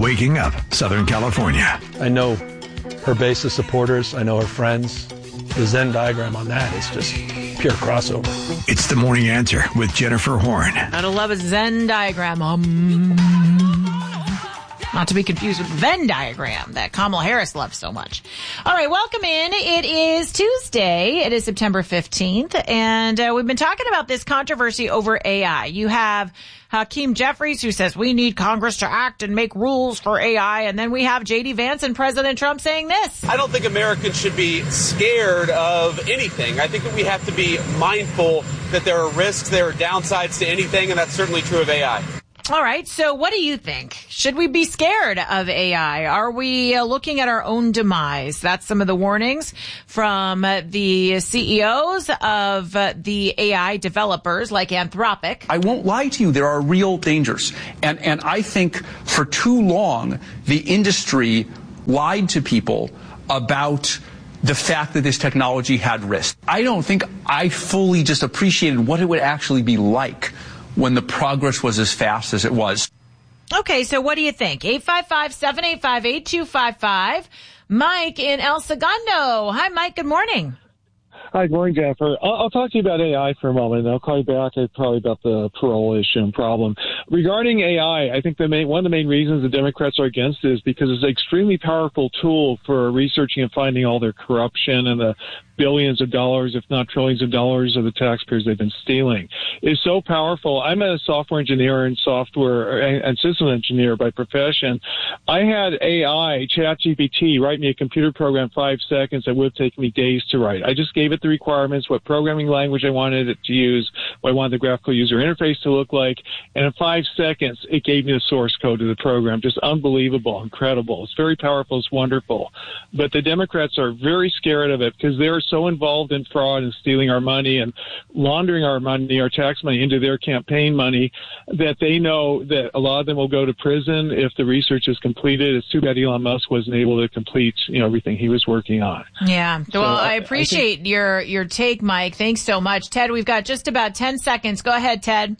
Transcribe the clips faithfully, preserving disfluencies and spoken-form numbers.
waking up Southern California. I know her base of supporters. I know her friends. The Venn diagram on that is just pure crossover. It's The Morning Answer with Jennifer Horn. Gotta love a Venn diagram. Um, not to be confused with the Venn diagram that Kamala Harris loves so much. All right, welcome in. It is Tuesday. It is September fifteenth, and uh, we've been talking about this controversy over A I. You have Hakeem Jeffries, who says we need Congress to act and make rules for A I. And then we have J D Vance and President Trump saying this. I don't think Americans should be scared of anything. I think that we have to be mindful that there are risks, there are downsides to anything, and that's certainly true of A I. All right. So what do you think? Should we be scared of A I? Are we uh, looking at our own demise? That's some of the warnings from uh, the C E Os of uh, the A I developers like Anthropic. I won't lie to you. There are real dangers. And, and I think for too long, the industry lied to people about the fact that this technology had risk. I don't think I fully just appreciated what it would actually be like when the progress was as fast as it was. Okay, so what do you think? eight five five, seven eight five, eight two five five. Mike in El Segundo. Hi, Mike. Good morning. Hi, good morning, Jennifer. I'll, I'll talk to you about A I for a moment, and I'll call you back probably about the parole issue and problem. Regarding A I, I think the main, one of the main reasons the Democrats are against it is because it's an extremely powerful tool for researching and finding all their corruption and the billions of dollars, if not trillions of dollars of the taxpayers they've been stealing. It's so powerful. I'm a software engineer and software and system engineer by profession. I had A I, ChatGPT, write me a computer program five seconds that would have taken me days to write. I just gave it the requirements, what programming language I wanted it to use, what I wanted the graphical user interface to look like, and in five seconds, it gave me the source code to the program. Just unbelievable, incredible. It's very powerful. It's wonderful. But the Democrats are very scared of it because they're so involved in fraud and stealing our money and laundering our money, our tax money, into their campaign money, that they know that a lot of them will go to prison if the research is completed. It's too bad Elon Musk wasn't able to complete, you know, everything he was working on. Yeah. So well, I I appreciate I think- your your take, Mike. Thanks so much. Ted, we've got just about ten seconds. Go ahead, Ted.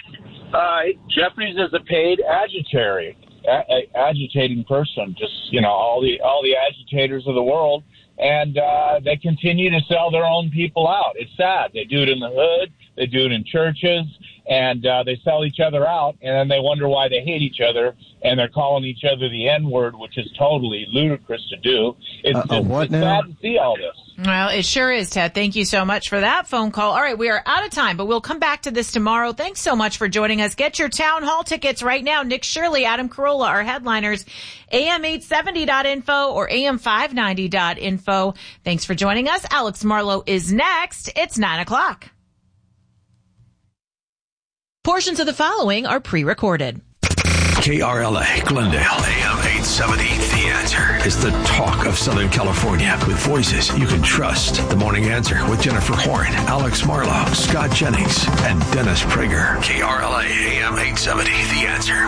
Uh, Jeffries is a paid agitator, a- a- agitating person. Just, you know, all the all the agitators of the world. And uh, they continue to sell their own people out. It's sad. They do it in the hood. They do it in churches. And uh, they sell each other out. And then they wonder why they hate each other. And they're calling each other the N-word, which is totally ludicrous to do. It's, uh, just, what it's now? sad to see all this. Well, it sure is, Ted. Thank you so much for that phone call. All right, we are out of time, but we'll come back to this tomorrow. Thanks so much for joining us. Get your town hall tickets right now. Nick Shirley, Adam Carolla, our headliners, A M eight seventy dot info or A M five ninety dot info. Thanks for joining us. Alex Marlowe is next. It's nine o'clock. Portions of the following are pre-recorded. K R L A, Glendale, A M eight seventy. The Answer is the talk of Southern California with voices you can trust. The Morning Answer with Jennifer Horn, Alex Marlowe, Scott Jennings, and Dennis Prager. K R L A, A M eight seventy. The Answer.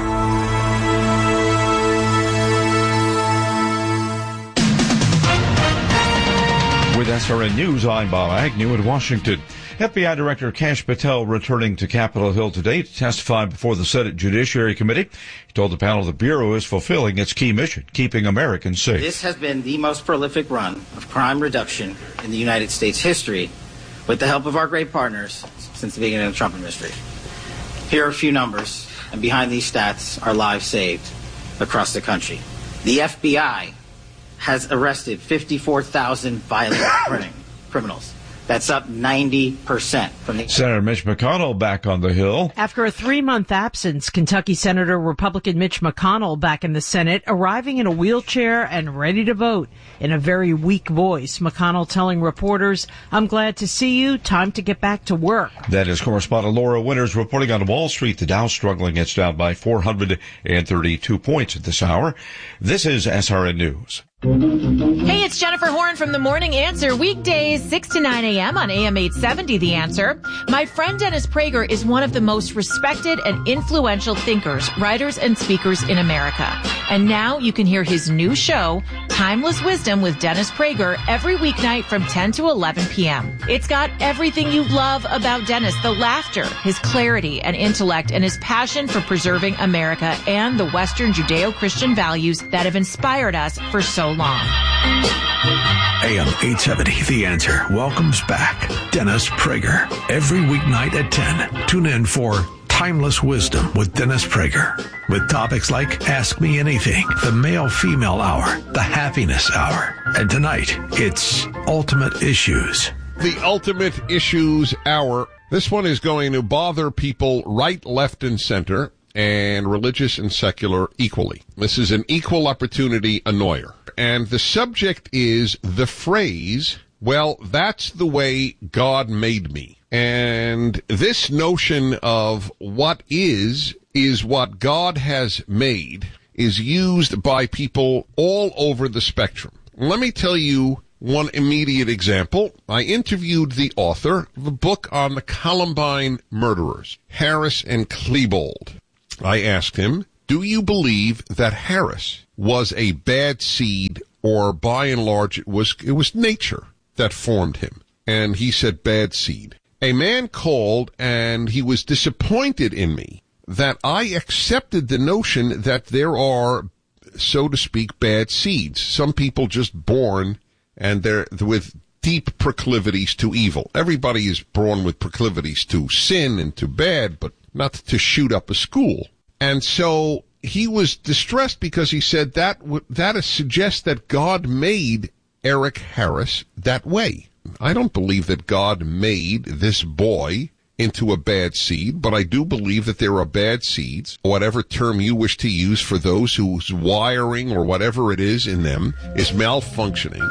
With S R N News, I'm Bob Agnew in Washington. F B I Director Kash Patel returning to Capitol Hill today to testify before the Senate Judiciary Committee. He told the panel the Bureau is fulfilling its key mission, keeping Americans safe. This has been the most prolific run of crime reduction in the United States history, with the help of our great partners since the beginning of the Trump administration. Here are a few numbers, and behind these stats are lives saved across the country. The F B I has arrested fifty-four thousand violent criminals. That's up ninety percent from the... Senator Mitch McConnell back on the Hill. After a three-month absence, Kentucky Senator Republican Mitch McConnell back in the Senate, arriving in a wheelchair and ready to vote. In a very weak voice, McConnell telling reporters, "I'm glad to see you. Time to get back to work." That is correspondent Laura Winters reporting on Wall Street. The Dow struggling. It's down by four hundred thirty-two points at this hour. This is S R N News. Hey, it's Jennifer Horn from The Morning Answer, weekdays six to nine a.m. on A M eight seventy, The Answer. My friend Dennis Prager is one of the most respected and influential thinkers, writers, and speakers in America. And now you can hear his new show, Timeless Wisdom with Dennis Prager every weeknight from ten to eleven p.m. It's got everything you love about Dennis, the laughter, his clarity and intellect, and his passion for preserving America and the Western Judeo-Christian values that have inspired us for so long. A M eight seventy, The Answer welcomes back Dennis Prager every weeknight at ten. Tune in for Timeless Wisdom with Dennis Prager, with topics like Ask Me Anything, the Male-Female Hour, the Happiness Hour, and tonight it's Ultimate Issues. The Ultimate Issues Hour. This one is going to bother people right, left, and center, and religious and secular equally. This is an equal opportunity annoyer. And the subject is the phrase, well, that's the way God made me. And this notion of what is, is what God has made, is used by people all over the spectrum. Let me tell you one immediate example. I interviewed the author of a book on the Columbine murderers, Harris and Klebold. I asked him, do you believe that Harris was a bad seed, or by and large it was it was nature that formed him? And he said bad seed. A man called and he was disappointed in me that I accepted the notion that there are, so to speak, bad seeds. Some people just born and they're with deep proclivities to evil. Everybody is born with proclivities to sin and to bad, but not to shoot up a school. And so he was distressed because he said that w- that suggests that God made Eric Harris that way. I don't believe that God made this boy into a bad seed, but I do believe that there are bad seeds, whatever term you wish to use for those whose wiring or whatever it is in them is malfunctioning.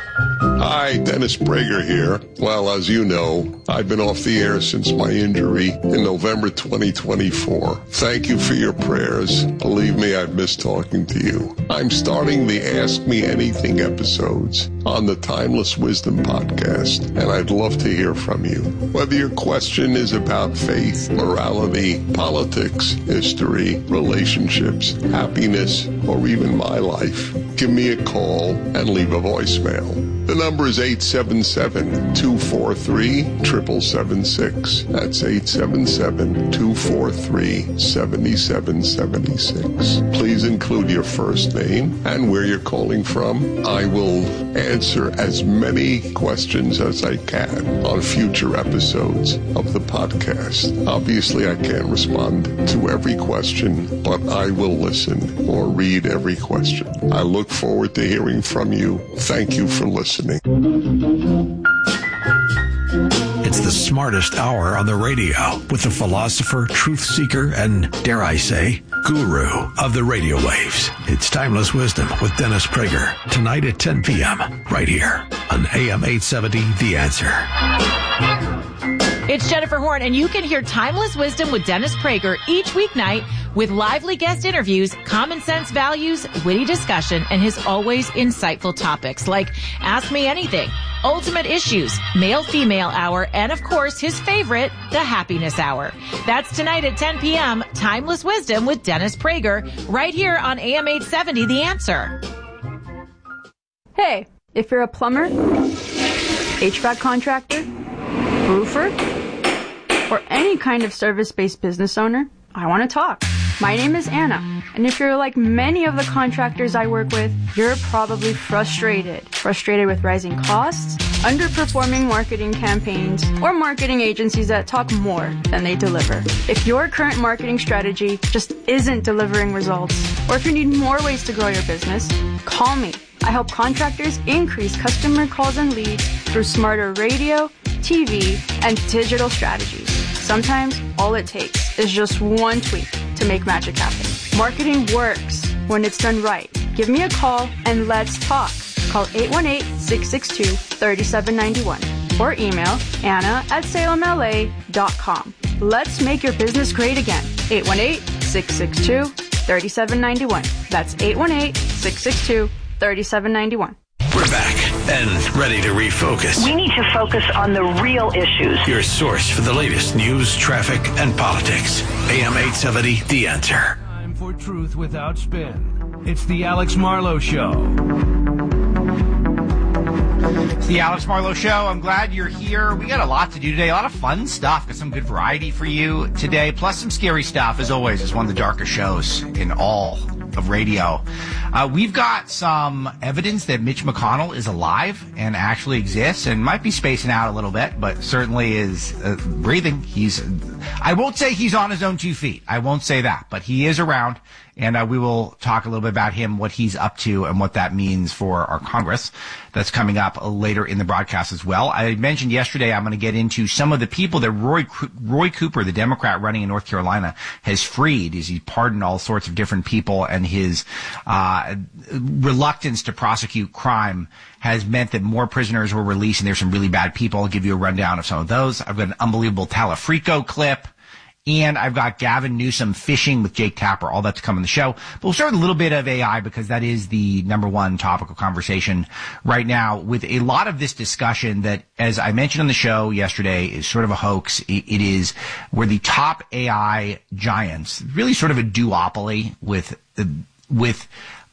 Hi, Dennis Prager here. Well, as you know, I've been off the air since my injury in November twenty twenty-four. Thank you for your prayers. Believe me, I've missed talking to you. I'm starting the Ask Me Anything episodes on the Timeless Wisdom podcast, and I'd love to hear from you. Whether your question is about faith, morality, politics, history, relationships, happiness, or even my life, give me a call and leave a voicemail. The number is eight seven seven, two four three, seven seven seven six. That's eight seven seven, two four three, seven seven seven six. Please include your first name and where you're calling from. I will answer as many questions as I can on future episodes of the podcast. Obviously, I can't respond to every question, but I will listen or read every question. I look forward to hearing from you. Thank you for listening. It's the smartest hour on the radio with the philosopher, truth seeker, and, dare I say, guru of the radio waves. It's Timeless Wisdom with Dennis Prager, tonight at ten p.m., right here on A M eight seventy, The Answer. It's Jennifer Horn, and you can hear Timeless Wisdom with Dennis Prager each weeknight with lively guest interviews, common sense values, witty discussion, and his always insightful topics like Ask Me Anything, Ultimate Issues, Male-Female Hour, and of course his favorite, the Happiness Hour. That's tonight at ten p.m., Timeless Wisdom with Dennis Prager, right here on A M eight seventy, The Answer. Hey, if you're a plumber, H V A C contractor, roofer, or any kind of service-based business owner, I want to talk. My name is Anna, and if you're like many of the contractors I work with, you're probably frustrated. Frustrated with rising costs, underperforming marketing campaigns, or marketing agencies that talk more than they deliver. If your current marketing strategy just isn't delivering results, or if you need more ways to grow your business, call me. I help contractors increase customer calls and leads through smarter radio, T V, and digital strategies. Sometimes all it takes is just one tweak to make magic happen. Marketing works when it's done right. Give me a call and let's talk. Call eight one eight, six six two, three seven nine one or email Anna at salem L A dot com. Let's make your business great again. eight one eight, six six two, three seven nine one. That's eight one eight, six six two, three seven nine one. We're back and ready to refocus. We need to focus on the real issues. Your source for the latest news, traffic, and politics. A M eight seventy, The Answer. Time for truth without spin. It's the Alex Marlowe Show. It's the Alex Marlowe Show. I'm glad you're here. We got a lot to do today, a lot of fun stuff. Got some good variety for you today, plus some scary stuff. As always, it's one of the darkest shows in all of radio. Uh, we've got some evidence that Mitch McConnell is alive and actually exists, and might be spacing out a little bit, but certainly is uh, breathing. He's, I won't say he's on his own two feet. I won't say that, but he is around. And uh, we will talk a little bit about him, what he's up to, and what that means for our Congress. That's coming up later in the broadcast as well. I mentioned yesterday I'm going to get into some of the people that Roy Roy Cooper, the Democrat running in North Carolina, has freed. Is he pardoned all sorts of different people, and his uh reluctance to prosecute crime has meant that more prisoners were released, and there's some really bad people. I'll give you a rundown of some of those. I've got an unbelievable Talafrico clip. And I've got Gavin Newsom fishing with Jake Tapper, all that to come on the show. But we'll start with a little bit of A I because that is the number one topic of conversation right now, with a lot of this discussion that, as I mentioned on the show yesterday, is sort of a hoax. It is where the top A I giants, really sort of a duopoly with, with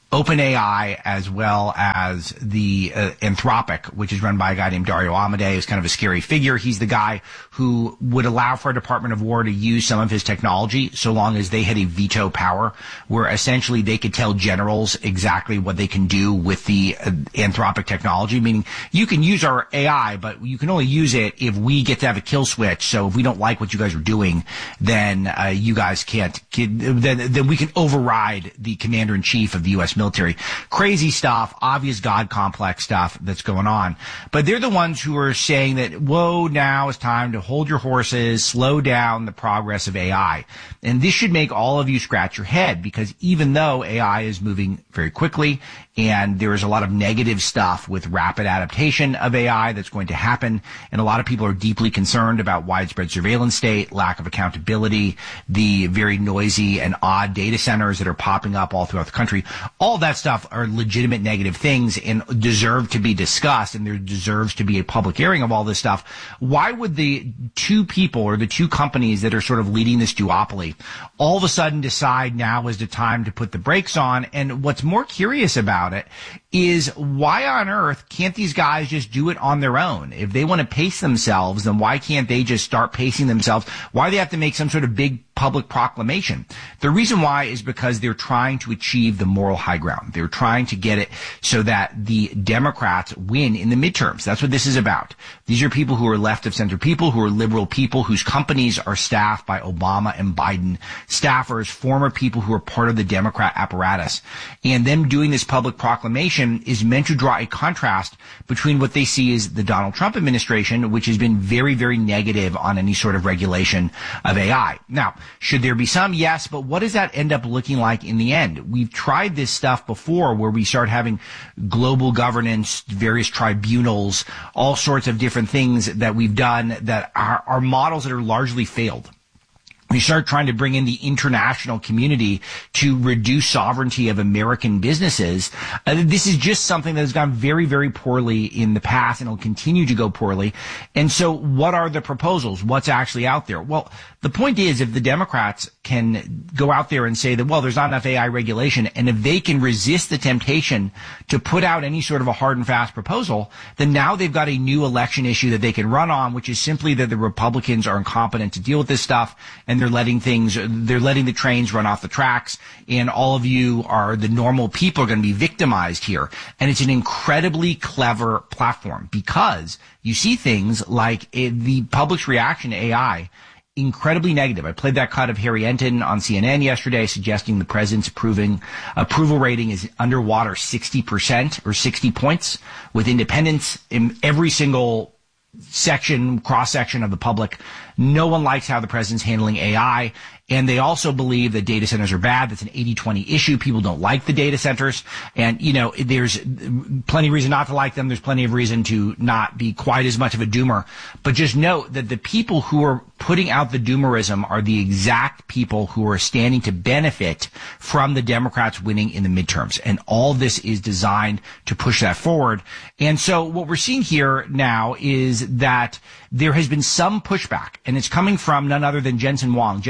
OpenAI as well as the uh, Anthropic, which is run by a guy named Dario Amodei, who's kind of a scary figure. He's the guy who would allow for a Department of War to use some of his technology so long as they had a veto power, where essentially they could tell generals exactly what they can do with the uh, Anthropic technology, meaning you can use our A I, but you can only use it if we get to have a kill switch. So if we don't like what you guys are doing, then uh, you guys can't, can, then, then we can override the commander-in-chief of the U S military. Military. Crazy stuff, obvious God complex stuff that's going on. But they're the ones who are saying that, whoa, now it's time to hold your horses, slow down the progress of A I. And this should make all of you scratch your head, because even though A I is moving very quickly, and there is a lot of negative stuff with rapid adaptation of A I that's going to happen, and a lot of people are deeply concerned about widespread surveillance state, lack of accountability, the very noisy and odd data centers that are popping up all throughout the country. All that stuff are legitimate negative things and deserve to be discussed, and there deserves to be a public airing of all this stuff. Why would the two people or the two companies that are sort of leading this duopoly all of a sudden decide now is the time to put the brakes on? And what's more curious about it is, why on earth can't these guys just do it on their own? If they want to pace themselves, then why can't they just start pacing themselves? Why do they have to make some sort of big public proclamation? The reason why is because they're trying to achieve the moral high ground. They're trying to get it so that the Democrats win in the midterms. That's what this is about. These are people who are left of center people, who are liberal people, whose companies are staffed by Obama and Biden staffers, former people who are part of the Democrat apparatus. And them doing this public proclamation is meant to draw a contrast between what they see as the Donald Trump administration, which has been very, very negative on any sort of regulation of A I. Now, should there be some? Yes, but what does that end up looking like in the end? We've tried this stuff before, where we start having global governance, various tribunals, all sorts of different things that we've done that are, are models that are largely failed. We start trying to bring in the international community to reduce sovereignty of American businesses. Uh, this is just something that has gone very, very poorly in the past, and it'll continue to go poorly. And so what are the proposals? What's actually out there? Well, the point is, if the Democrats can go out there and say that, well, there's not enough A I regulation, and if they can resist the temptation to put out any sort of a hard and fast proposal, then now they've got a new election issue that they can run on, which is simply that the Republicans are incompetent to deal with this stuff, and they're letting things, they're letting the trains run off the tracks, and all of you are, the normal people are going to be victimized here. And it's an incredibly clever platform, because you see things like uh, the public's reaction to A I, incredibly negative. I played that cut of Harry Enton on C N N yesterday, suggesting the president's approving, approval rating is underwater sixty percent or sixty points, with independents in every single section, cross-section of the public. No one likes how the president's handling A I. And they also believe that data centers are bad. That's an eighty twenty issue. People don't like the data centers. And, you know, there's plenty of reason not to like them. There's plenty of reason to not be quite as much of a doomer. But just note that the people who are putting out the doomerism are the exact people who are standing to benefit from the Democrats winning in the midterms. And all this is designed to push that forward. And so what we're seeing here now is that there has been some pushback, and it's coming from none other than Jensen Huang. Jensen Huang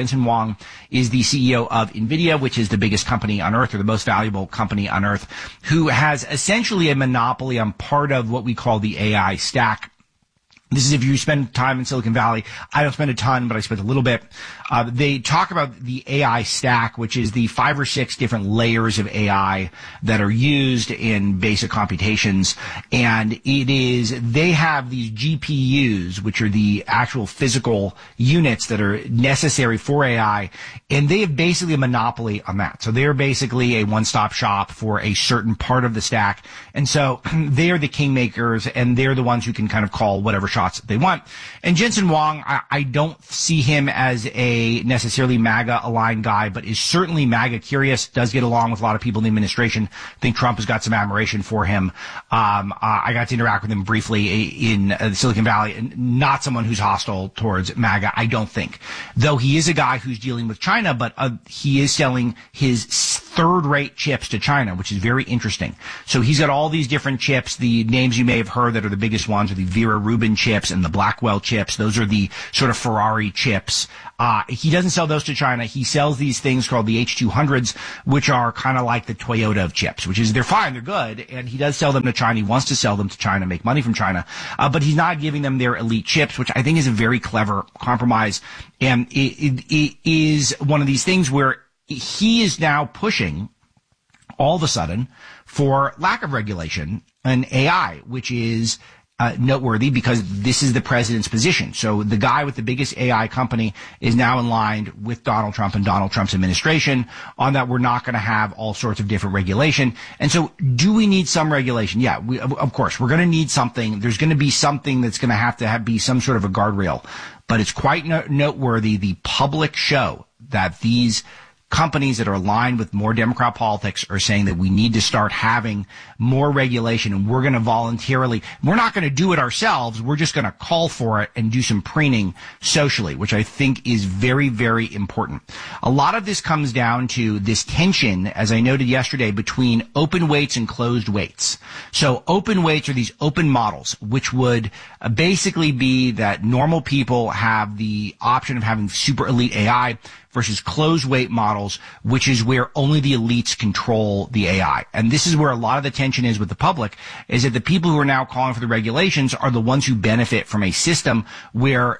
Huang is the C E O of NVIDIA, which is the biggest company on earth, or the most valuable company on earth, who has essentially a monopoly on part of what we call the A I stack. This is if you spend time in Silicon Valley. I don't spend a ton, but I spent a little bit. Uh, they talk about the A I stack, which is the five or six different layers of A I that are used in basic computations. And it is, they have these G P Us, which are the actual physical units that are necessary for A I. And they have basically a monopoly on that. So they're basically a one-stop shop for a certain part of the stack. And so they are the kingmakers, and they're the ones who can kind of call whatever shot they want. And Jensen Huang, I, I don't see him as a necessarily MAGA aligned guy, but is certainly MAGA curious, does get along with a lot of people in the administration. I think Trump has got some admiration for him. Um, uh, I got to interact with him briefly in uh, Silicon Valley, and not someone who's hostile towards MAGA, I don't think. Though he is a guy who's dealing with China, but uh, he is selling his third-rate chips to China, which is very interesting. So he's got all these different chips. The names you may have heard that are the biggest ones are the Vera Rubin chips and the Blackwell chips. Those are the sort of Ferrari chips. Uh, he doesn't sell those to China. He sells these things called the H two hundreds, which are kind of like the Toyota of chips, which is, they're fine, they're good, and he does sell them to China. He wants to sell them to China, make money from China, uh, but he's not giving them their elite chips, which I think is a very clever compromise. And it, it, it is one of these things where he is now pushing, all of a sudden, for lack of regulation in A I, which is Uh, noteworthy because this is the president's position. So the guy with the biggest A I company is now in line with Donald Trump and Donald Trump's administration on that we're not going to have all sorts of different regulation. And so do we need some regulation? Yeah, we, of course, we're going to need something. There's going to be something that's going to have to have, be some sort of a guardrail. But it's quite no- noteworthy, the public show that these companies that are aligned with more Democrat politics are saying that we need to start having more regulation, and we're going to voluntarily, we're not going to do it ourselves, we're just going to call for it and do some preening socially, which I think is very, very important. A lot of this comes down to this tension, as I noted yesterday, between open weights and closed weights. So open weights are these open models, which would uh, basically be that normal people have the option of having super elite A I, versus closed weight models, which is where only the elites control the A I. And this is where a lot of the tension is with the public, is that the people who are now calling for the regulations are the ones who benefit from a system where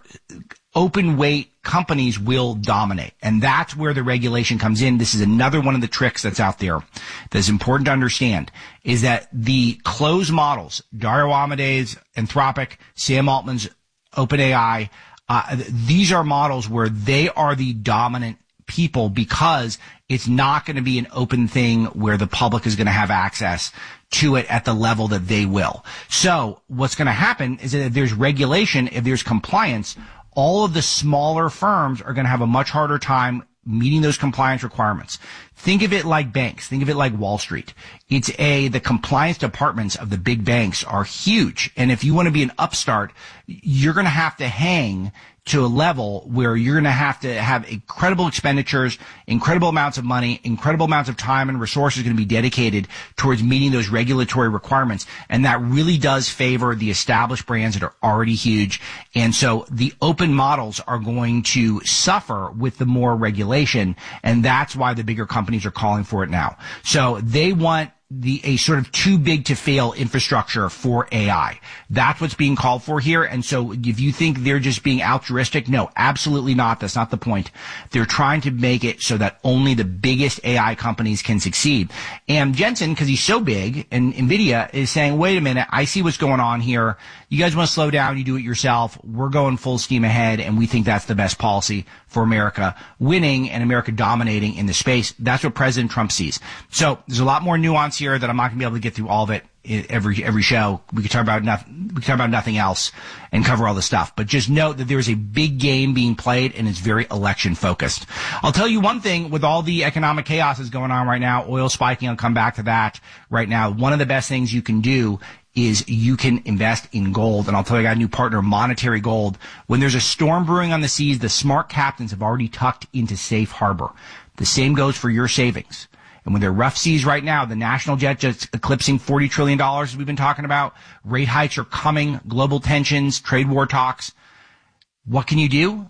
open weight companies will dominate. And that's where the regulation comes in. This is another one of the tricks that's out there that's important to understand, is that the closed models, Dario Amade's Anthropic, Sam Altman's OpenAI, Uh, these are models where they are the dominant people because it's not going to be an open thing where the public is going to have access to it at the level that they will. So what's going to happen is that if there's regulation, if there's compliance, all of the smaller firms are going to have a much harder time meeting those compliance requirements. Think of it like banks. Think of it like Wall Street. It's a, the compliance departments of the big banks are huge. And if you want to be an upstart, you're going to have to hang to a level where you're going to have to have incredible expenditures, incredible amounts of money, incredible amounts of time and resources going to be dedicated towards meeting those regulatory requirements. And that really does favor the established brands that are already huge. And so the open models are going to suffer with the more regulation. And that's why the bigger companies are calling for it now. So they want the a sort of too big to fail infrastructure for A I. That's what's being called for here. And so if you think they're just being altruistic, no, absolutely not. That's not the point. They're trying to make it so that only the biggest A I companies can succeed. And Jensen, because he's so big, and NVIDIA is saying, wait a minute, I see what's going on here. You guys want to slow down, you do it yourself. We're going full steam ahead, and we think that's the best policy for America winning and America dominating in the space. That's what President Trump sees. So there's a lot more nuance here that I'm not going to be able to get through all of it every every show. We could talk about nothing. We could talk about nothing else and cover all the stuff. But just note that there is a big game being played, and it's very election focused. I'll tell you one thing: with all the economic chaos that's going on right now, oil spiking. I'll come back to that right now. One of the best things you can do is you can invest in gold. And I'll tell you, I got a new partner, Monetary Gold. When there's a storm brewing on the seas, the smart captains have already tucked into safe harbor. The same goes for your savings. And when there are rough seas right now, the national jet just eclipsing forty trillion dollars, as we've been talking about. Rate hikes are coming, global tensions, trade war talks. What can you do?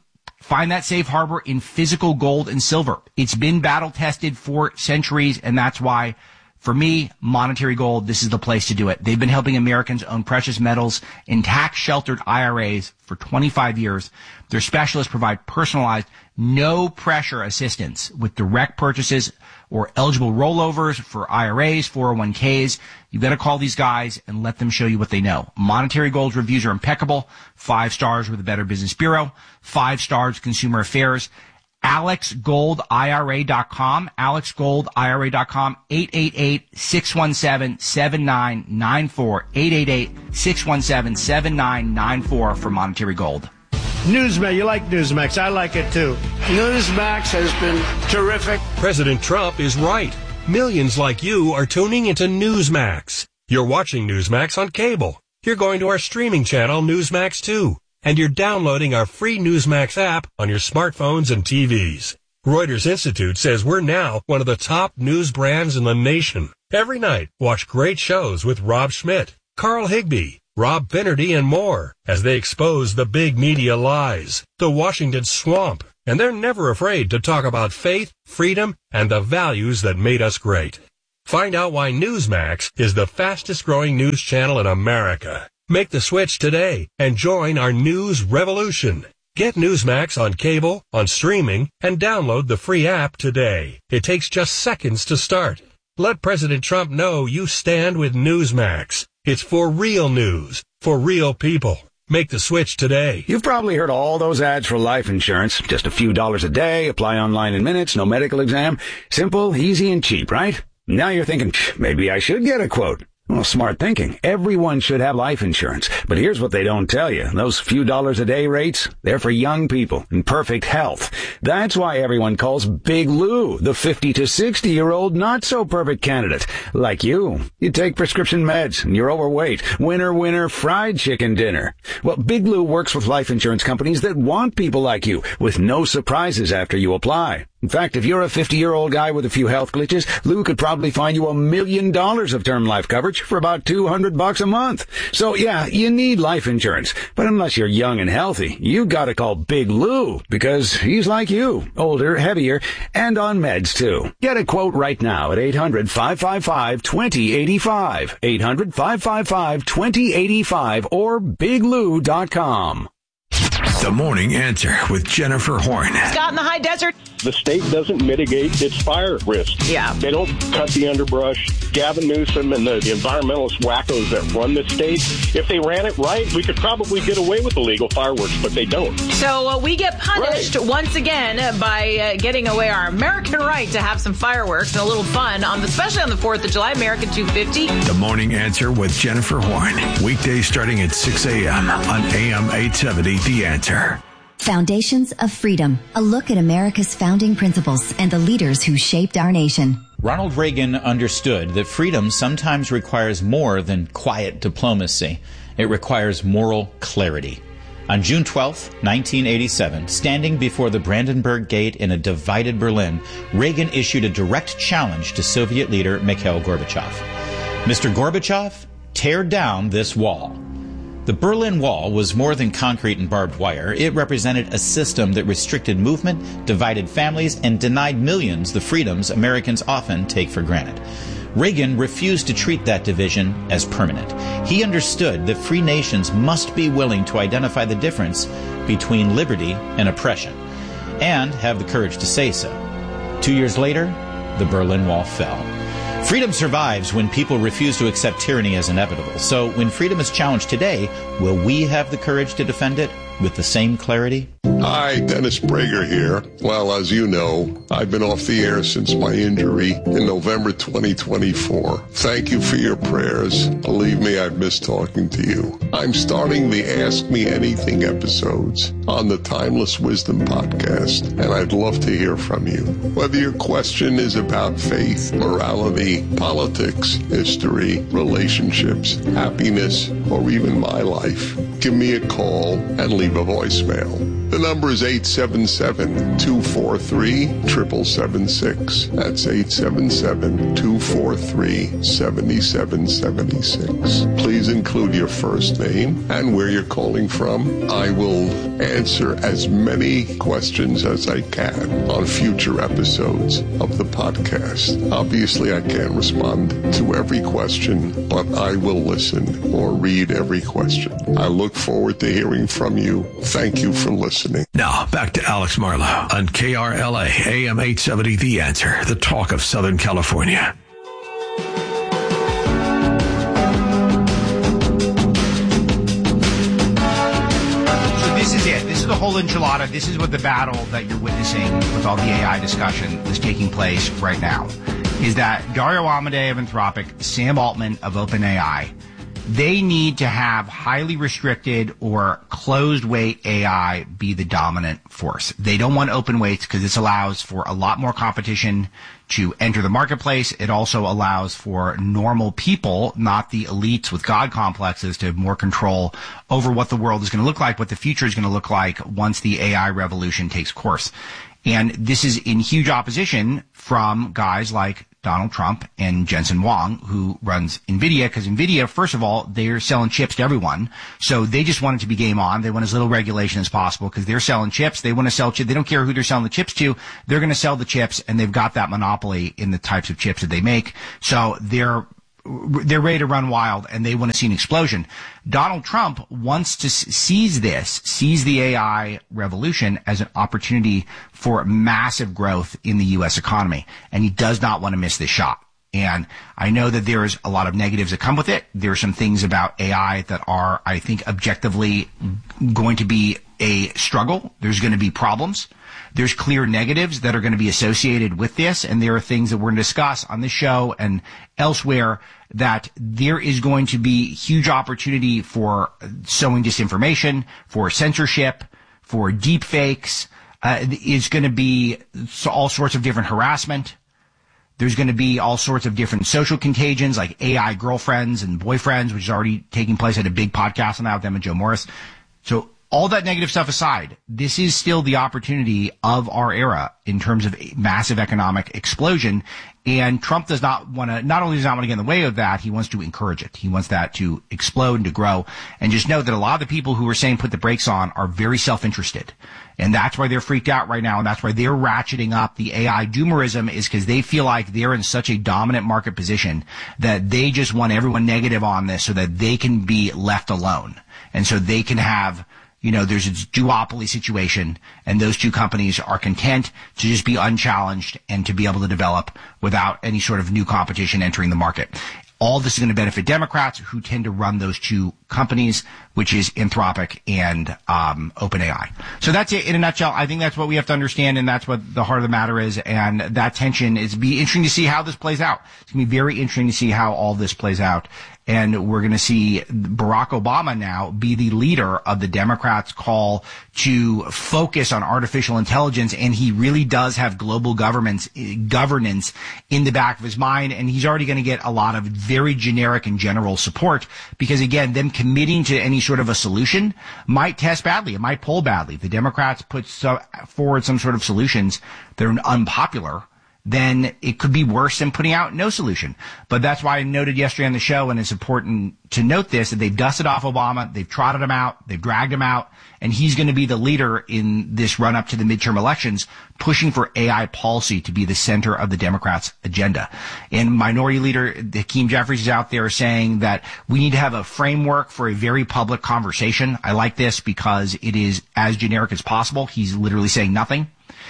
Find that safe harbor in physical gold and silver. It's been battle tested for centuries, and that's why, for me, Monetary Gold, this is the place to do it. They've been helping Americans own precious metals in tax-sheltered I R As for twenty-five years. Their specialists provide personalized, no-pressure assistance with direct purchases or eligible rollovers for I R As, four oh one k's. You've got to call these guys and let them show you what they know. Monetary Gold's reviews are impeccable. Five stars with the Better Business Bureau. Five stars Consumer Affairs. alex gold I R A dot com. alex gold I R A dot com. eight eight eight, six one seven, seven nine nine four. eight eight eight, six one seven, seven nine nine four for Monetary Gold. Newsmax, you like Newsmax. I like it too. Newsmax has been terrific. President Trump is right. Millions like you are tuning into Newsmax. You're watching Newsmax on cable. You're going to our streaming channel, Newsmax two. And you're downloading our free Newsmax app on your smartphones and T Vs. Reuters Institute says we're now one of the top news brands in the nation. Every night, watch great shows with Rob Schmidt, Carl Higbie, Rob Finnerty, and more as they expose the big media lies, the Washington swamp, and they're never afraid to talk about faith, freedom, and the values that made us great. Find out why Newsmax is the fastest growing news channel in America. Make the switch today and join our news revolution. Get Newsmax on cable, on streaming, and download the free app today. It takes just seconds to start. Let President Trump know you stand with Newsmax. It's for real news, for real people. Make the switch today. You've probably heard all those ads for life insurance. Just a few dollars a day, apply online in minutes, no medical exam. Simple, easy, and cheap, right? Now you're thinking, maybe I should get a quote. Well, smart thinking. Everyone should have life insurance. But here's what they don't tell you. Those few dollars a day rates, they're for young people in perfect health. That's why everyone calls Big Lou the fifty to sixty year old not so perfect candidate. Like you. You take prescription meds and you're overweight. Winner, winner, fried chicken dinner. Well, Big Lou works with life insurance companies that want people like you with no surprises after you apply. In fact, if you're a fifty-year-old guy with a few health glitches, Lou could probably find you a million dollars of term life coverage for about two hundred bucks a month. So yeah, you need life insurance. But unless you're young and healthy, you gotta call Big Lou because he's like you, older, heavier, and on meds too. Get a quote right now at eight hundred, five five five, two zero eight five. eight hundred, five five five, two zero eight five or big lou dot com. The Morning Answer with Jennifer Horn. Scott in the high desert. The state doesn't mitigate its fire risk. Yeah. They don't cut the underbrush. Gavin Newsom and the, the environmentalist wackos that run the state, if they ran it right, we could probably get away with illegal fireworks, but they don't. So uh, we get punished right. once again by uh, getting away our American right to have some fireworks and a little fun, on the, especially on the fourth of July, American two fifty. The Morning Answer with Jennifer Horn. Weekdays starting at six a.m. on A M eight seventy, The Answer. Foundations of Freedom, a look at America's founding principles and the leaders who shaped our nation. Ronald Reagan understood that freedom sometimes requires more than quiet diplomacy. It requires moral clarity. On June twelfth, nineteen eighty-seven, standing before the Brandenburg Gate in a divided Berlin, Reagan issued a direct challenge to Soviet leader Mikhail Gorbachev. Mister Gorbachev, tear down this wall. The Berlin Wall was more than concrete and barbed wire. It represented a system that restricted movement, divided families, and denied millions the freedoms Americans often take for granted. Reagan refused to treat that division as permanent. He understood that free nations must be willing to identify the difference between liberty and oppression, and have the courage to say so. Two years later, the Berlin Wall fell. Freedom survives when people refuse to accept tyranny as inevitable. So when freedom is challenged today, will we have the courage to defend it with the same clarity? Hi, Dennis Prager here. Well, as you know, I've been off the air since my injury in November twenty twenty-four. Thank you for your prayers. Believe me, I've missed talking to you. I'm starting the Ask Me Anything episodes on the Timeless Wisdom podcast, and I'd love to hear from you. Whether your question is about faith, morality, politics, history, relationships, happiness, or even my life, give me a call and leave a voicemail. The number is eight seven seven, two four three, seven seven seven six. That's eight seven seven, two four three, seven seven seven six. Please include your first name and where you're calling from. I will answer as many questions as I can on future episodes of the podcast. Obviously, I can't respond to every question, but I will listen or read every question. I look forward to hearing from you. Thank you for listening. Now, back to Alex Marlow on K R L A, A M eight seventy, The Answer, the talk of Southern California. So this is it. This is the whole enchilada. This is what the battle that you're witnessing with all the A I discussion is taking place right now. Is that Dario Amodei of Anthropic, Sam Altman of OpenAI, they need to have highly restricted or closed weight A I be the dominant force. They don't want open weights because this allows for a lot more competition to enter the marketplace. It also allows for normal people, not the elites with God complexes, to have more control over what the world is going to look like, what the future is going to look like once the A I revolution takes course. And this is in huge opposition from guys like Donald Trump and Jensen Huang, who runs NVIDIA, because NVIDIA, first of all, they're selling chips to everyone. So they just want it to be game on. They want as little regulation as possible because they're selling chips. They want to sell chips. They don't care who they're selling the chips to. They're going to sell the chips, and they've got that monopoly in the types of chips that they make. So they're they're ready to run wild, and they want to see an explosion. Donald Trump wants to seize this, seize the A I revolution as an opportunity for massive growth in the U S economy, and he does not want to miss this shot. And I know that there's a lot of negatives that come with it. There are some things about A I that are, I think, objectively going to be a struggle. There's going to be problems. There's clear negatives that are going to be associated with this, and there are things that we're going to discuss on this show and elsewhere that there is going to be huge opportunity for sowing disinformation, for censorship, for deep fakes. Uh, it's going to be all sorts of different harassment. There's going to be all sorts of different social contagions like A I girlfriends and boyfriends, which is already taking place. I had a big podcast on that with them and Joe Morris. So all that negative stuff aside, this is still the opportunity of our era in terms of massive economic explosion. And Trump does not want to, not only does not want to get in the way of that, he wants to encourage it. He wants that to explode and to grow. And just note that a lot of the people who are saying put the brakes on are very self-interested. And that's why they're freaked out right now. And that's why they're ratcheting up the A I doomerism, is because they feel like they're in such a dominant market position that they just want everyone negative on this so that they can be left alone. And so they can have, you know, there's a duopoly situation, and those two companies are content to just be unchallenged and to be able to develop without any sort of new competition entering the market. All this is going to benefit Democrats, who tend to run those two companies, which is Anthropic and um, OpenAI. So that's it in a nutshell. I think that's what we have to understand, and that's what the heart of the matter is. And that tension is be interesting to see how this plays out. It's going to be very interesting to see how all this plays out. And we're going to see Barack Obama now be the leader of the Democrats' call to focus on artificial intelligence. And he really does have global governments, governance in the back of his mind. And he's already going to get a lot of very generic and general support because, again, them committing to any sort of a solution might test badly. It might poll badly. If the Democrats put so, forward some sort of solutions that are unpopular, then it could be worse than putting out no solution. But that's why I noted yesterday on the show, and it's important to note this, that they've dusted off Obama, they've trotted him out, they've dragged him out, and he's going to be the leader in this run-up to the midterm elections, pushing for A I policy to be the center of the Democrats' agenda. And Minority Leader Hakeem Jeffries is out there saying that we need to have a framework for a very public conversation. I like this because it is as generic as possible. He's literally saying nothing.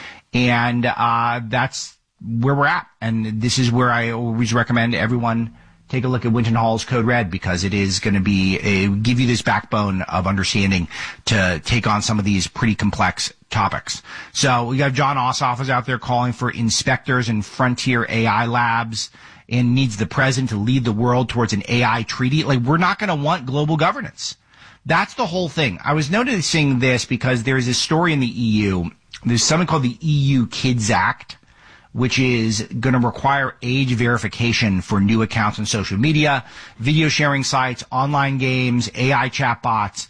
And uh that's where we're at. And this is where I always recommend everyone take a look at Winton Hall's Code Red, because it is going to be a, give you this backbone of understanding to take on some of these pretty complex topics. So we got John Ossoff is out there calling for inspectors and frontier A I labs and needs the president to lead the world towards an A I treaty. Like, we're not going to want global governance. That's the whole thing. I was noticing this because there's this story in the E U. There's something called the E U Kids Act, which is going to require age verification for new accounts on social media, video sharing sites, online games, A I chatbots.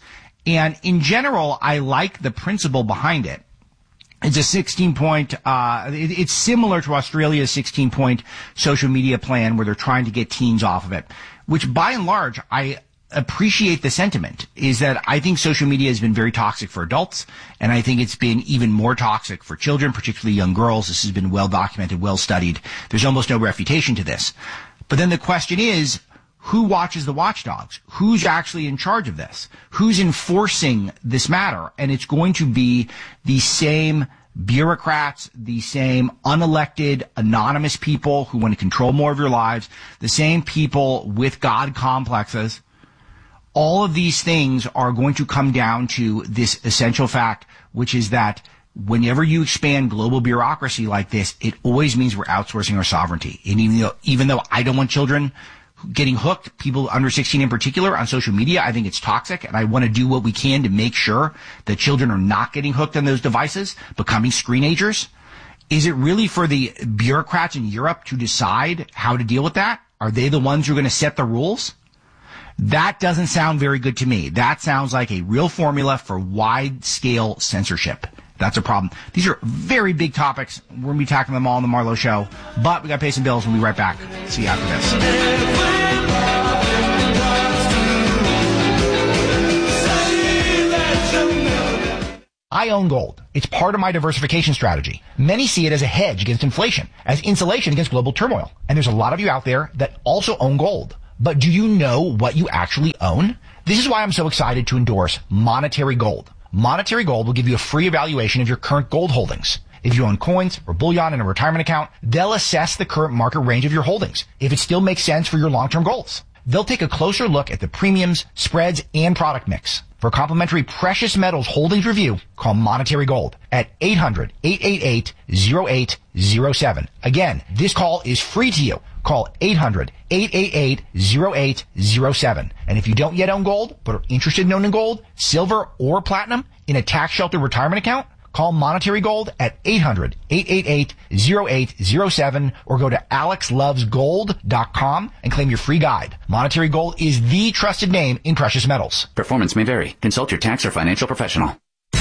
And in general, I like the principle behind it. It's a sixteen point, uh, it, it's similar to Australia's sixteen point social media plan where they're trying to get teens off of it, which by and large, I appreciate the sentiment, is that I think social media has been very toxic for adults, and I think it's been even more toxic for children, particularly young girls. This has been well documented, well studied. There's almost no refutation to this. But then the question is, who watches the watchdogs? Who's actually in charge of this? Who's enforcing this matter? And it's going to be the same bureaucrats, the same unelected, anonymous people who want to control more of your lives, the same people with God complexes. All of these things are going to come down to this essential fact, which is that whenever you expand global bureaucracy like this, it always means we're outsourcing our sovereignty. And even though, even though I don't want children getting hooked, people under sixteen in particular, on social media, I think it's toxic, and I want to do what we can to make sure that children are not getting hooked on those devices, becoming screenagers. Is it really for the bureaucrats in Europe to decide how to deal with that? Are they the ones who are going to set the rules? That doesn't sound very good to me. That sounds like a real formula for wide-scale censorship. That's a problem. These are very big topics. We're going to be tackling them all on the Marlowe Show. But we got to pay some bills. We'll be right back. See you after this. I own gold. It's part of my diversification strategy. Many see it as a hedge against inflation, as insulation against global turmoil. And there's a lot of you out there that also own gold. But do you know what you actually own? This is why I'm so excited to endorse Monetary Gold. Monetary Gold will give you a free evaluation of your current gold holdings. If you own coins or bullion in a retirement account, they'll assess the current market range of your holdings, if it still makes sense for your long-term goals. They'll take a closer look at the premiums, spreads, and product mix. For a complimentary precious metals holdings review, call Monetary Gold at eight hundred, eight eight eight, zero eight zero seven. Again, this call is free to you. Call eight hundred, eight eight eight, zero eight zero seven. And if you don't yet own gold, but are interested in owning gold, silver, or platinum in a tax-sheltered retirement account, call Monetary Gold at eight hundred, eight eight eight, zero eight zero seven or go to alex loves gold dot com and claim your free guide. Monetary Gold is the trusted name in precious metals. Performance may vary. Consult your tax or financial professional.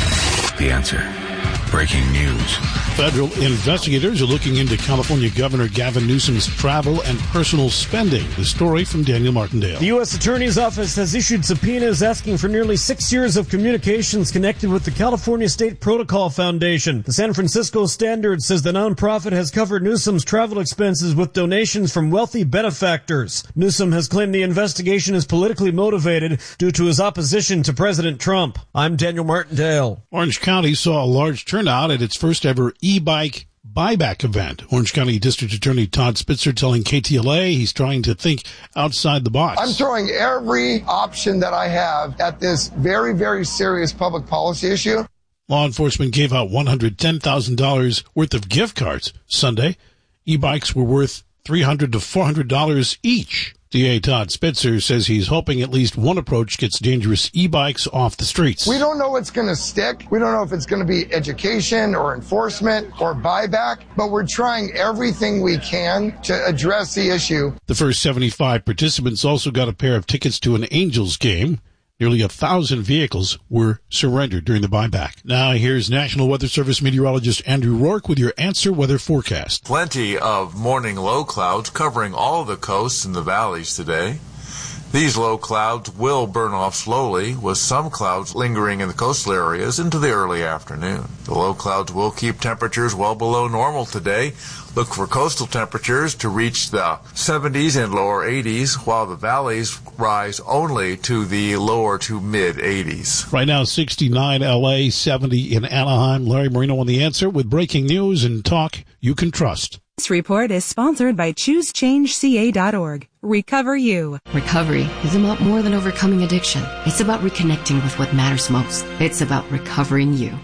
The Answer. Breaking news. Federal investigators are looking into California Governor Gavin Newsom's travel and personal spending. The story from Daniel Martindale. The U S Attorney's Office has issued subpoenas asking for nearly six years of communications connected with the California State Protocol Foundation. The San Francisco Standard says the nonprofit has covered Newsom's travel expenses with donations from wealthy benefactors. Newsom has claimed the investigation is politically motivated due to his opposition to President Trump. I'm Daniel Martindale. Orange County saw a large turnout at its first ever e-bike buyback event. Orange County District Attorney Todd Spitzer telling K T L A he's trying to think outside the box. I'm throwing every option that I have at this very, very serious public policy issue. Law enforcement gave out one hundred ten thousand dollars worth of gift cards Sunday. E-bikes were worth three hundred to four hundred dollars each. D A Todd Spitzer says he's hoping at least one approach gets dangerous e-bikes off the streets. We don't know what's going to stick. We don't know if it's going to be education or enforcement or buyback, but we're trying everything we can to address the issue. The first seventy-five participants also got a pair of tickets to an Angels game. Nearly a thousand vehicles were surrendered during the buyback. Now here's National Weather Service meteorologist Andrew Rourke with your Answer Weather forecast. Plenty of morning low clouds covering all of the coasts and the valleys today. These low clouds will burn off slowly, with some clouds lingering in the coastal areas into the early afternoon. The low clouds will keep temperatures well below normal today. Look for coastal temperatures to reach the seventies and lower eighties, while the valleys rise only to the lower to mid eighties. Right now, sixty-nine L A, seventy in Anaheim. Larry Marino on The Answer with breaking news and talk you can trust. This report is sponsored by Choose Change C A dot org. Recover You. Recovery is about more than overcoming addiction. It's about reconnecting with what matters most. It's about recovering you.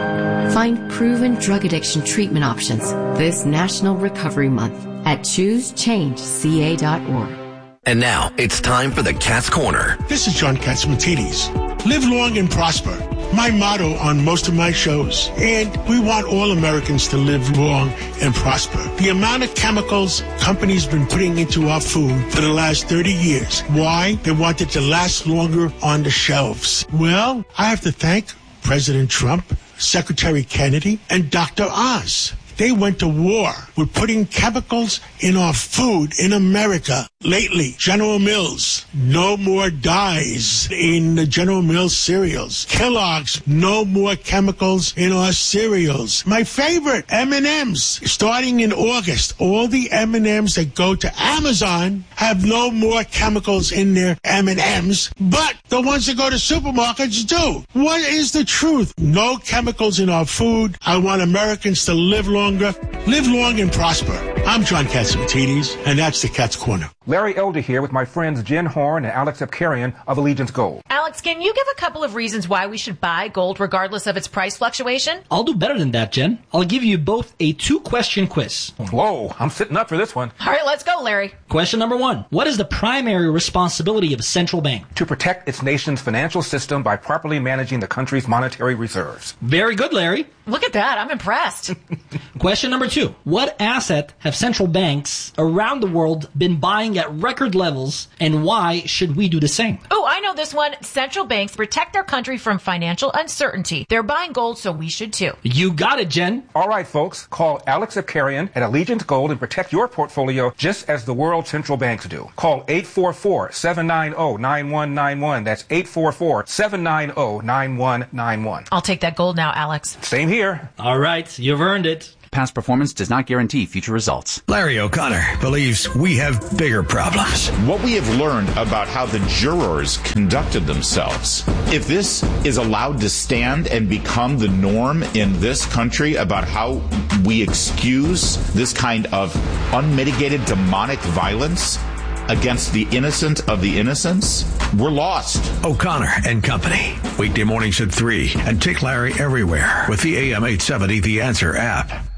Find proven drug addiction treatment options this National Recovery Month at Choose Change C A dot org. And now it's time for the Cat's Corner. This is John Catsimatidis. Live long and prosper. my motto on most of my shows. And we want all Americans to live long and prosper. The amount of chemicals companies been putting into our food for the last thirty years. Why? They want it to last longer on the shelves. Well, I have to thank President Trump, Secretary Kennedy, and Doctor Oz. They went to war with putting chemicals in our food in America. Lately, General Mills, no more dyes in the General Mills cereals. Kellogg's, no more chemicals in our cereals. My favorite, M and M's. Starting in August, all the M and M's that go to Amazon have no more chemicals in their M and M's, but the ones that go to supermarkets do. What is the truth? No chemicals in our food. I want Americans to live longer, live long and prosper. I'm John Catsimatidis, and that's the Cat's Corner. Larry Elder here with my friends Jen Horn and Alex Abkarian of Allegiance Gold. Alex, can you give a couple of reasons why we should buy gold regardless of its price fluctuation? I'll do better than that, Jen. I'll give you both a two-question quiz. Whoa, I'm sitting up for this one. All right, let's go, Larry. Question number one. What is the primary responsibility of a central bank? To protect its nation's financial system by properly managing the country's monetary reserves. Very good, Larry. Look at that. I'm impressed. Question number two. What asset have central banks around the world been buying at record levels, and why should we do the same? Oh, I know this one. Central banks protect their country from financial uncertainty. They're buying gold, so we should too. You got it, Jen. All right, folks. Call Alex Abkarian at Allegiance Gold and protect your portfolio just as the world central banks do. Call eight four four, seven nine zero, nine one nine one. That's eight four four, seven nine zero, nine one nine one. I'll take that gold now, Alex. Same here. All right, you've earned it. Past performance does not guarantee future results. Larry O'Connor believes we have bigger problems. What we have learned about how the jurors conducted themselves, if this is allowed to stand and become the norm in this country about how we excuse this kind of unmitigated demonic violence against the innocent of the innocents, we're lost. O'Connor and Company. Weekday mornings at three. And take Larry everywhere with the A M eight seventy The Answer app.